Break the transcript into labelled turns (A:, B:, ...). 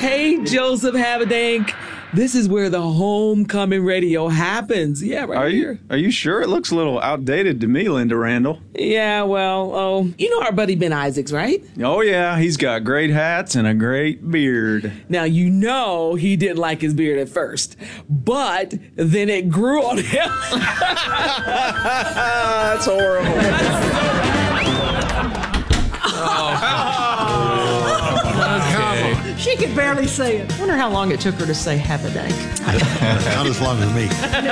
A: Hey, Joseph Habedank. This is where the homecoming radio happens. Yeah, right here.
B: Are you sure? It looks a little outdated to me, Linda Randall.
A: Yeah, well, you know our buddy Ben Isaacs, right?
B: Oh, yeah. He's got great hats and a great beard.
A: Now, you know he didn't like his beard at first, but then it grew on him.
B: That's horrible.
C: She could barely say it.
D: I wonder how long it took her to say Habedank.
E: Not as long as me.